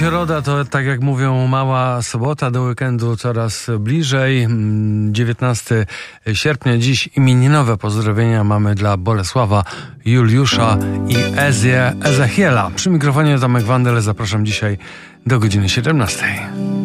Środa to, tak jak mówią, mała sobota, do weekendu coraz bliżej. 19 sierpnia, dziś imieninowe pozdrowienia mamy dla Bolesława, Juliusza i Ezechiela. Przy mikrofonie Tomek Wandel, zapraszam dzisiaj do godziny 17.